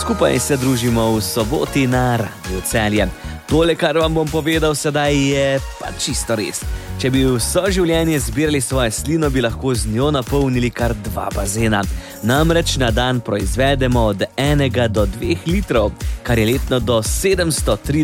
Skupaj se družimo v soboti na Radiu Celje. Tole, kar vam bom povedal sedaj, je pa čisto res. Če bi vso življenje zbirali svojo slino, bi lahko z njo napolnili kar 2 bazena. Namreč na dan proizvedemo od 1 do 2 litrov, kar je letno do 730